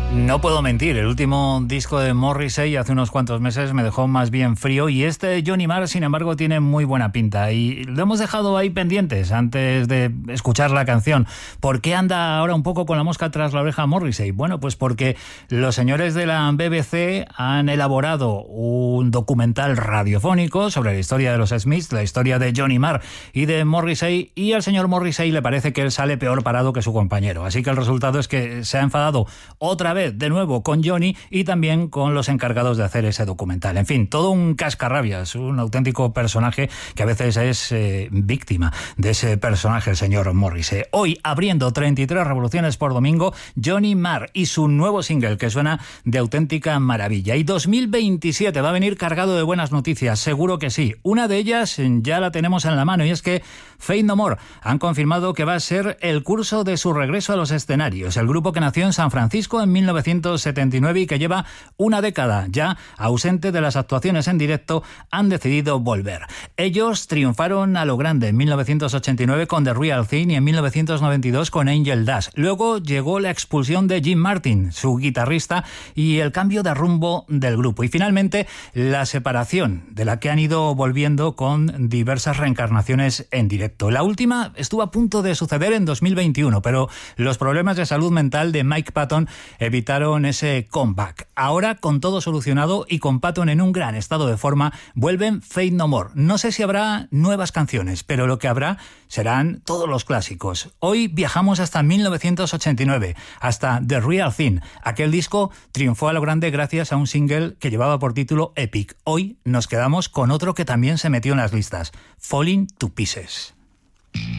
No puedo mentir, el último disco de Morrissey hace unos cuantos meses me dejó más bien frío y este Johnny Marr, sin embargo, tiene muy buena pinta y lo hemos dejado ahí pendientes antes de escuchar la canción. ¿Por qué anda ahora un poco con la mosca tras la oreja Morrissey? Bueno, pues porque los señores de la BBC han elaborado un documental radiofónico sobre la historia de los Smiths, la historia de Johnny Marr y de Morrissey, y al señor Morrissey le parece que él sale peor parado que su compañero. Así que el resultado es que se ha enfadado otra vez de nuevo con Johnny y también con los encargados de hacer ese documental. En fin, todo un cascarrabias, un auténtico personaje que a veces es víctima de ese personaje, el señor Morrissey. Hoy, abriendo 33 revoluciones por domingo, Johnny Marr y su nuevo single que suena de auténtica maravilla. Y 2027 va a venir cargado de buenas noticias, seguro que sí. Una de ellas ya la tenemos en la mano y es que Faith No More han confirmado que va a ser el curso de su regreso a los escenarios. El grupo que nació en San Francisco en 1979 y que lleva una década ya ausente de las actuaciones en directo, han decidido volver. Ellos triunfaron a lo grande en 1989 con The Real Thing y en 1992 con Angel Dust. Luego llegó la expulsión de Jim Martin, su guitarrista, y el cambio de rumbo del grupo. Y finalmente la separación, de la que han ido volviendo con diversas reencarnaciones en directo. La última estuvo a punto de suceder en 2021, pero los problemas de salud mental de Mike Patton evitaron ese comeback. Ahora, con todo solucionado y con Patton en un gran estado de forma, vuelven Faith No More. No sé si habrá nuevas canciones, pero lo que habrá serán todos los clásicos. Hoy viajamos hasta 1989, hasta The Real Thing. Aquel disco triunfó a lo grande gracias a un single que llevaba por título Epic. Hoy nos quedamos con otro que también se metió en las listas, Falling to Pieces.